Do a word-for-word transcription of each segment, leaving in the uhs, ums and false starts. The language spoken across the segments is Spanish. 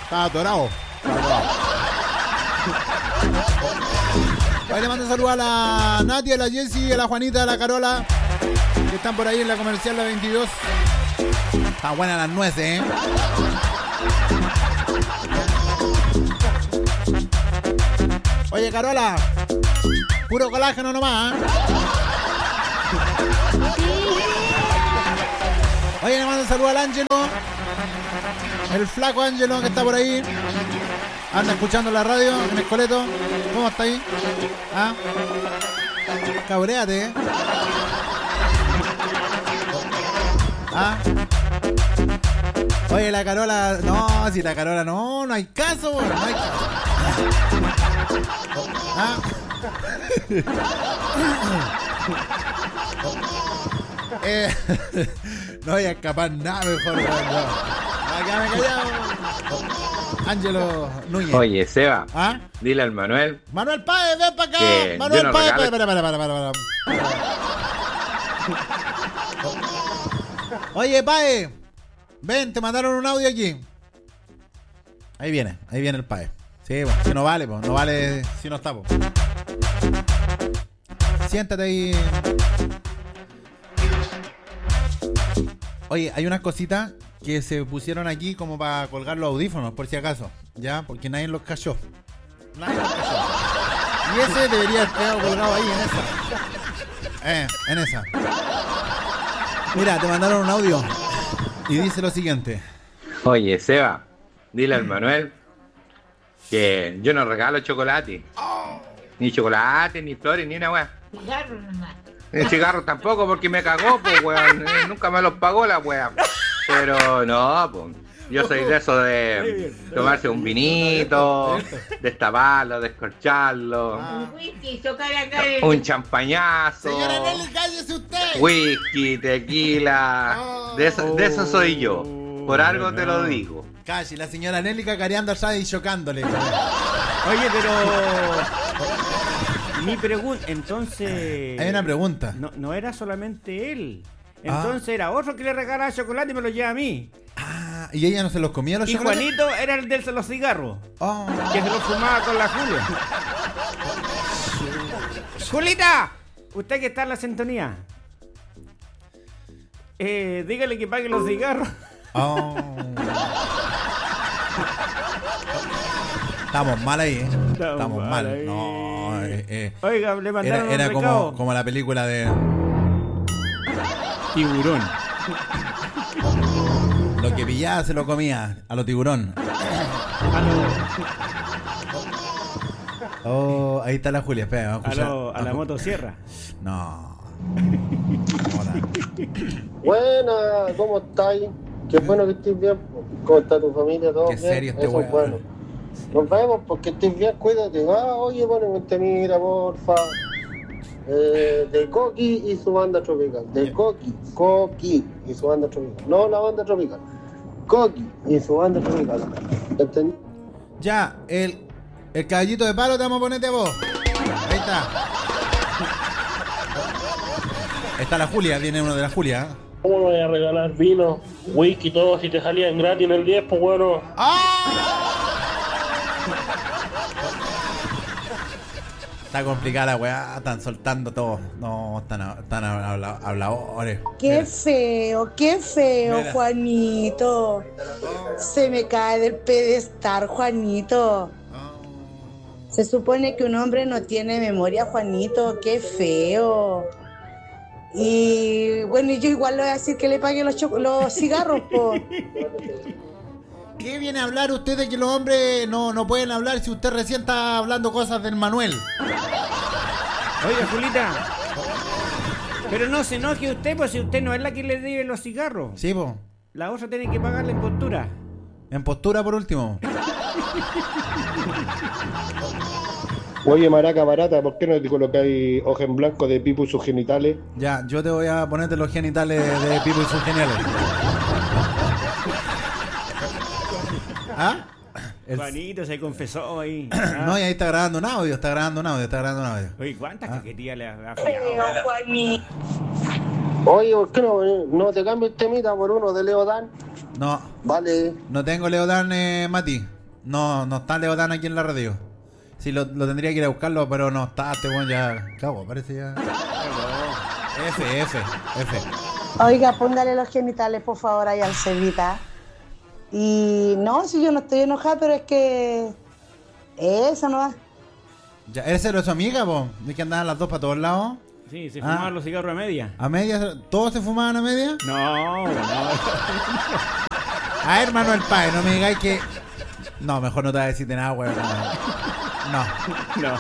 Estaba atorado. Estaba atorado. Ahí le mando un saludo a la Nati, a la Jessie, a la Juanita, a la Carola, que están por ahí en la comercial la veintidós. Están buenas las nueces, ¿eh? Oye, Carola, puro colágeno nomás, ¿eh? Oye, le mando un saludo al Ángelo, el flaco Ángelo que está por ahí. Anda escuchando la radio en Escoleto. ¿Cómo está ahí? ¿Ah? Cabréate, ¿eh? ¿Ah? Oye, la Carola... No, si la Carola... No, no hay caso, bro. No hay caso. ¿Ah? eh, no voy a escapar nada mejor. No, no. Quédame callado. Ángelo Núñez. Oye, Seba, ¿ah? Dile al Manuel. Manuel Páez, ven para acá. Que Manuel no Páez, regalo... espera, espera, espera, espera, espera. Oye, Páez, ven, te mandaron un audio aquí. Ahí viene, ahí viene el Páez. Sí, bueno, si no vale, pues, no vale si no está, pues. Siéntate ahí. Oye, hay unas cositas que se pusieron aquí como para colgar los audífonos, por si acaso, ya, porque nadie los cachó. Nadie los cachó. Y ese debería estar quedado colgado ahí, en esa. Eh, en esa. Mira, te mandaron un audio y dice lo siguiente. Oye, Seba, dile al Manuel que yo no regalo chocolate. Ni chocolate, ni flores, ni una weá. Cigarros nomás. Ni cigarros tampoco, porque me cagó, pues, weón. Nunca me los pagó la weá. Pero no, pues. Yo soy de eso de tomarse un vinito, destaparlo, descorcharlo. Un whisky, tocar acá el... Un champañazo. Señora Nelly, cállese usted. Whisky, tequila. De eso, de eso soy yo. Por algo te lo digo. Casi, la señora Nelly cacareando allá y chocándole. Oye, pero... Mi pregunta, entonces... Hay una pregunta. No, no era solamente él. Entonces ah. era otro que le regalaba chocolate y me lo lleva a mí. Ah, ¿y ella no se los comía los y chocolates? Y Juanito era el de los cigarros. Oh. Que se los fumaba con la Julia. Julita, usted que está en la sintonía. Eh, dígale que pague los cigarros. Oh. Estamos mal ahí, ¿eh? Estamos, Estamos mal. Ahí. No, eh, eh. Oiga, le mandaron Era, era un como, como la película de... Tiburón. Lo que pillaba se lo comía a lo tiburón. A lo... Oh, ahí está la Julia, espera, vamos a escuchar. A, lo, a la motosierra. No. Buena, ¿cómo estáis? Qué bueno que estés bien. ¿Cómo está tu familia? ¿Todo Qué bien? serio este Eso es bueno. Nos vemos porque estés bien, cuídate. Ah, oye, bueno, te mira, porfa. Eh, de Coqui y su banda tropical. De Coqui, Coqui y su banda tropical. No la banda tropical. Coqui y su banda tropical. ¿Entendí? Ya, el, el caballito de palo te vamos a ponerte a vos. Ahí está. Está la Julia, viene uno de la Julia. ¿Cómo me voy a regalar vino, whisky y todo si te salían gratis en el diez, pues bueno? ¡Ah! Está complicada la weá, están soltando todo. No, están, están habla, habladores. Qué Mira. feo, qué feo, Mira. Juanito. Se me cae del pedestal, Juanito. Oh. Se supone que un hombre no tiene memoria, Juanito. Qué feo. Y bueno, yo igual le voy a decir que le pague los, los cigarros, po. ¿Qué viene a hablar usted de que los hombres no, no pueden hablar si usted recién está hablando cosas del Manuel? Oiga, Julita. Pero no se enoje usted, pues si usted no es la que le debe los cigarros. Sí, po. La otra tiene que pagarle en postura. En postura por último. Oye, maraca barata, ¿por qué no te colocáis hoja en blanco de Pipo y sus genitales? Ya, yo te voy a ponerte los genitales de Pipo y sus genitales. ¿Ah? El... Juanito se confesó ahí. ¿Ah? No, y ahí está grabando un audio, está grabando un audio, está grabando un audio. Oye, ¿cuántas ¿Ah? caquetías le ha fallado? Oye, ¿por qué no, no te cambias temita por uno de Leodán? No. Vale. No tengo Leodán, eh, Mati. No, no está Leo Dan aquí en la radio. Sí, lo, lo tendría que ir a buscarlo, pero no está, este weón ya. Cago, parece ya. F, F, F. Oiga, póngale los genitales, por favor, ahí al Cevita. Y no, si yo no estoy enojada, pero es que... Eso no va. Ya, ¿esa era su amiga, po? ¿De que andaban las dos para todos lados? Sí, se Ah. fumaban los cigarros a media. ¿A media? ¿Todos se fumaban a media? No, no. A ver, Manuel Páez, no me digáis que... No, mejor no te voy a decirte nada, weón. No. No.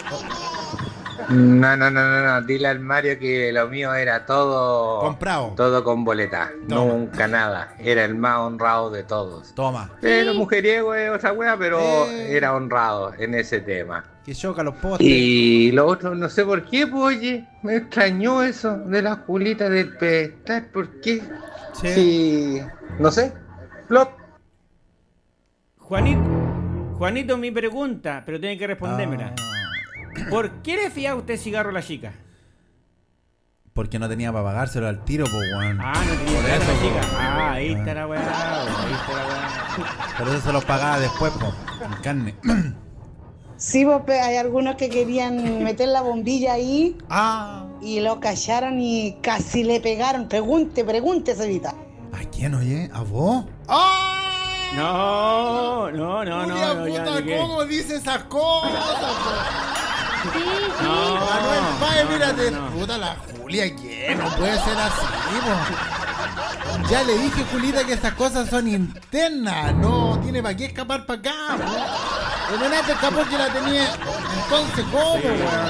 No, no, no, no, no. Dile al Mario que lo mío era todo... Comprado. Todo con boleta. Toma. Nunca nada. Era el más honrado de todos. Toma. Pero mujeriego es otra wea, pero Eh. era honrado en ese tema. Que choca los postes. Y lo otro, no sé por qué, pues, oye, me extrañó eso de la Julita del pedestal. ¿Por qué? Sí. Sí, no sé. Flop. Juanito, Juanito, mi pregunta, pero tiene que respondérmela. Ah. ¿Por qué le fía usted cigarro a la chica? Porque no tenía para pagárselo al tiro, pues, weón. Ah, no tenía Por plata eso, la chica. po. Ah, ahí Ah. está la weá, ahí está la weá. Pero eso se los pagaba después, pues, en carne. Sí, vos, pe- hay algunos que querían meter la bombilla ahí Ah. y lo callaron y casi le pegaron. Pregunte, pregunte, Cevita. ¿A quién, oye? ¿A vos? ¡Ah! No, no, no, no, Julia, no, ya puta, ni qué. ¿cómo dice esas cosas, po? Sí, sí. No, Manuel Páez, no, mírate. no, no. Puta la Julia, ¿quién? No puede ser así, po. Ya le dije, Julita, que esas cosas son internas. No tiene para qué escapar para acá, po. El Renato escapó que la tenía. Entonces, ¿cómo, Sí. weón?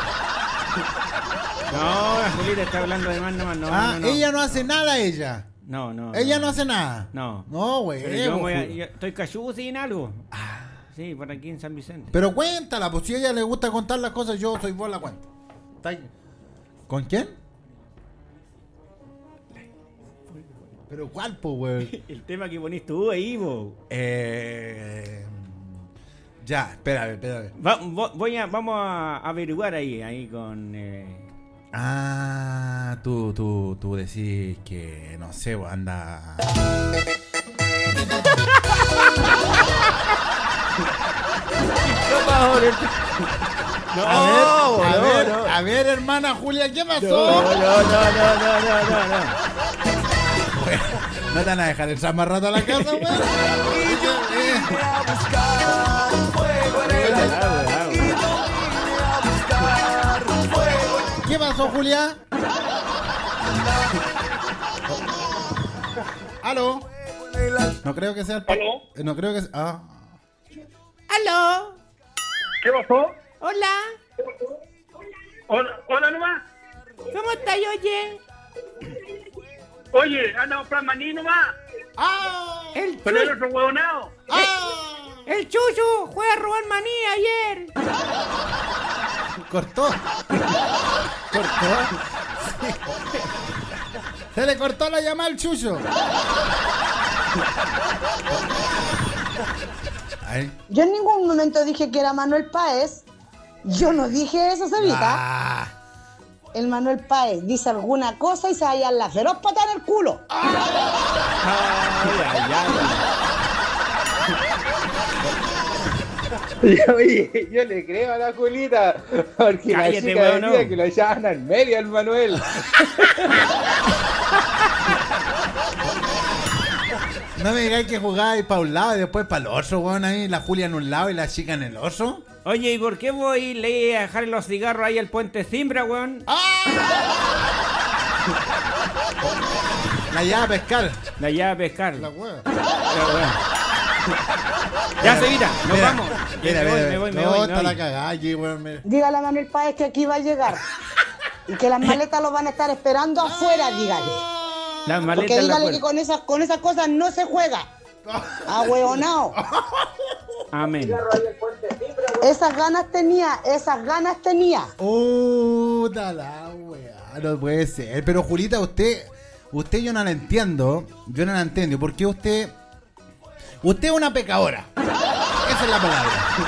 No, la Julita está hablando de más nomás, no, Ah, no, no. ella no hace nada, ella. No, no. Ella no hace nada. No. No, güey. Pero yo, voy a- yo estoy cachudo sin algo. Sí, por aquí en San Vicente. Pero cuéntala, pues si a ella le gusta contar las cosas, yo soy vos la cuenta. Está ahí. ¿Con quién? Pero ¿cuál, po, güey? El tema que ponís tú ahí, bo. Eh... Ya, espérame, espérame. Va- vo- voy a, vamos a averiguar ahí, ahí con... Eh... Ah, tú, tú, tú decís que, no sé, pues, anda... No, A ver, a no, ver, no. a ver, hermana Julia, ¿qué pasó? No, no, no, no, no, no, no, no. ¿No te van a dejar entrar más rato a la casa, güey? ¿Qué pasó, Julia? ¿Aló? No creo que sea el... pa- ¿Aló? Eh, No creo que sea... Ah. ¿Aló? ¿Qué pasó? Hola, Hola, hola nomás. ¿cómo estás, oye? Oye, anda a comprar maní nomás. ¡Ah! El Pero el Chucho, otro huevonao. ¡Ah! el Chucho fue a robar maní ayer. Cortó. Cortó. Sí. Se le cortó la llamada al Chucho. Ay. Yo en ningún momento dije que era Manuel Páez. Yo no dije eso, Cevita. Ah. El Manuel Páez dice alguna cosa y se halla la feroz pata en el culo. Ay, ay, ay. Oye, yo le creo a la Julita. Porque Cállate, la chica weón, decía no. que lo echaban al medio al Manuel. No me digáis que jugáis para un lado y después para el otro, weón, ahí. La Julia en un lado y la chica en el otro. Oye, ¿y por qué voy le a dejar los cigarros ahí al puente Zimbra, weón? La lleva a pescar. La llave a pescar. La weón. Ya, weón. Ya, Cevita, nos Mira, vamos. Mira, me voy, mira, me voy, me no, voy, me está voy. la cagada aquí, weón. Mira. Dígale a Manuel Páez que aquí va a llegar. Y que las maletas lo van a estar esperando afuera, dígale. Las Porque maletas en la dígale que puerta. con esas, con esas cosas no se juega. Ahueonao. Amén. Esas ganas tenía, esas ganas tenía. Puta la weá. No puede ser. Pero Julita, usted. Usted yo no la entiendo. Yo no la entiendo. ¿Por qué usted. Usted es una pecadora. Esa es la palabra.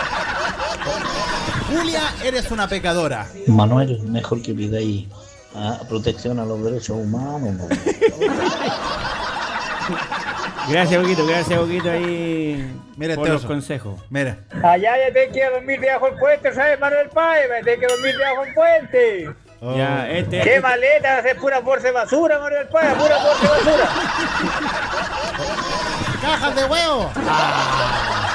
Julia, eres una pecadora. Manuel, mejor que pidáis ah, protección a los derechos humanos. ¿No? Gracias, Boquito, gracias, Boquito, ahí Mira por este los oso. consejos. Mira. Allá ya te que dormir debajo del puente, ¿sabes, Manuel Páez? Te que dormir debajo del puente. Oh. Ya, este... ¡Qué maleta! Es pura bolsa de basura, Manuel Páez, pura bolsa de basura. ¡Cajas de huevo! Ah.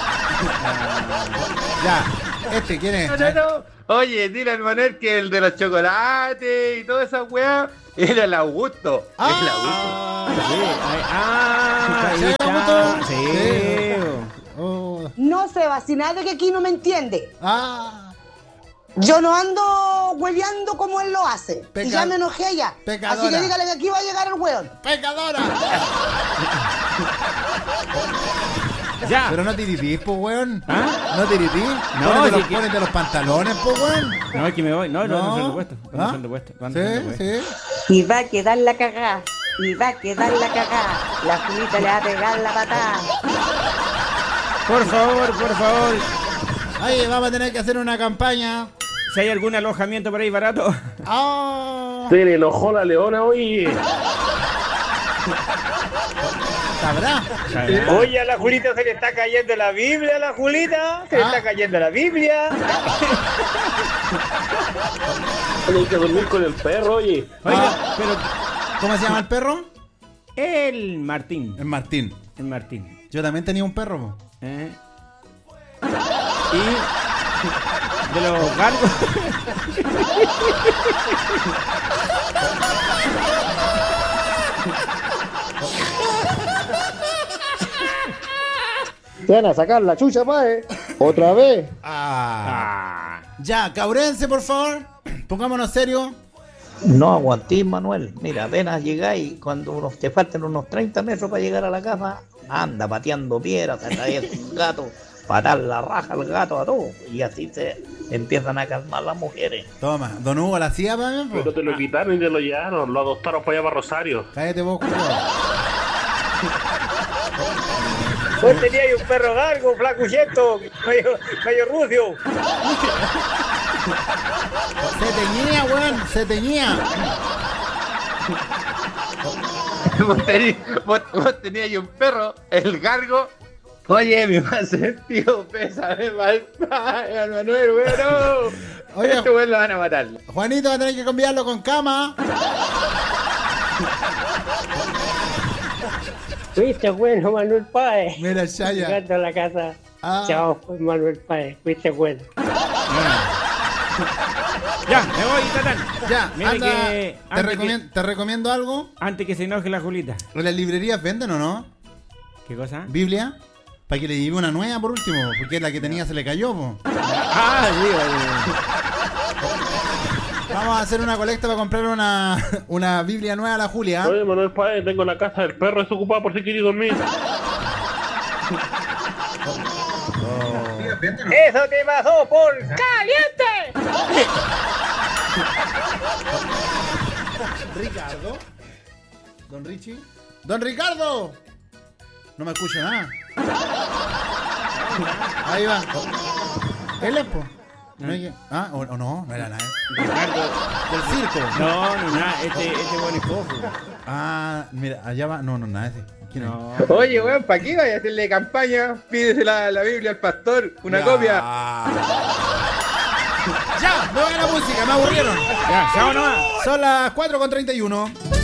Ya, este, ¿quién es? No, no, no. Oye, dile al Manuel que el de los chocolates y toda esa weá era el Augusto. Ah. El Augusto. Sí, ahí- ah, ahí ¿Sí, está. Augusto? Sí. Sí. Oh. No, Seba, si nadie que aquí no me entiende. Ah, Yo no ando hueleando como él lo hace. Peca- Y ya me enojé ya. Pecadora. Así que dígale que aquí va a llegar el hueón. ¡pecadora! Ya. Pero no tiritís, po, weón. ¿Ah? ¿No tiritís? No, Pónete, si los, que- pónete los pantalones, po, weón. No, es que me voy. No, no, no, No. son repuestos. No ¿Ah? son repuestos. no son Sí, repuestos. sí. Y va a quedar la cagá. Y va a quedar la cagá. La Julita le va a pegar la patada. Por favor, por favor. Ay, vamos a tener que hacer una campaña. Si hay algún alojamiento por ahí barato. ¡Ah! Se le enojó la leona, oye. ¿Sabrá? Oye, a la Julita se le está cayendo la Biblia, a la Julita. Se le Ah. está cayendo la Biblia. Hay que dormir con el perro, oye. Oiga, pero ¿Cómo se llama el perro? el Martín. El Martín. El Martín. Yo también tenía un perro, po. ¿Eh? Y de los galgos. Te van a sacar la chucha, Páez. Otra vez. Ah. Ya, cabrense, por favor. Pongámonos serios. No aguantís, Manuel. Mira, apenas llegáis, cuando unos, te faltan unos treinta metros para llegar a la casa, anda pateando piedras, se trae un gato, patar la raja al gato a todo. Y así se empiezan a calmar las mujeres. Toma, don Hugo la hacía también, po. Pero te lo quitaron y te lo llevaron. Lo adoptaron para allá para Rosario. Cállate vos, culo. Vos tenías un perro galgo, flacuchento, medio, medio rucio. Se teñía, weón, se teñía. Vos tenías, vos, vos tenías ahí un perro, el Gargo. Oye, mi más tío, pésame mal, al Manuel, weón. No. Oye. Este weón lo van a matar. Juanito va a tener que cambiarlo con cama. Fuiste bueno, Manuel Páez. Mira, Shaya. Llegando a la casa. Ah. Chao, Manuel Páez. Fuiste bueno. Ya, me voy, Tatán. Ya, Mira anda, que te, antes recomien- que- te recomiendo algo. Antes que se enoje la Julita. ¿En las librerías venden o no? ¿Qué cosa? Biblia. Para que le lleve una nueva por último, porque la que tenía se le cayó, po. Ah, sí, oye. Vamos a hacer una colecta para comprar una, una Biblia nueva a la Julia. Oye, Manuel Páez, tengo la casa del perro desocupada por si quieres dormir. Eso te pasó por caliente. Ricardo. Don Richie. Don Ricardo. No me escucho nada. Ahí va. Él es, po. No hay que- Ah, o, o no, no era nada. Ricardo. Del circo. No, no, nada. Este, este buen es cojo. Ah, mira, allá va. No, no, nada ese. ¿Quién es? No. Oye, weón, ¿para qué vaya a hacerle campaña? Pídese la, la Biblia al pastor, una Ya. copia. Ya, me voy a la música, me aburrieron. Ya, chao nomás. Son las cuatro con treinta y uno.